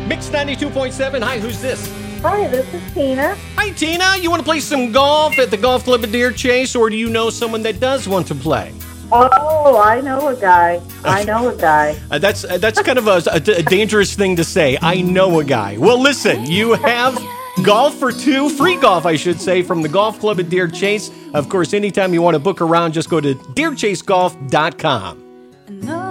Mix 92.7. Hi, who's this? Hi, this is Tina. Hi, Tina. You want to play some golf at the golf club at Deer Chase, or do you know someone that does want to play? Oh, I know a guy. That's kind of a dangerous thing to say. I know a guy. Well, listen, you have golf for two, free golf, I should say, from the golf club at Deer Chase. Of course, anytime you want to book around, just go to DeerChaseGolf.com.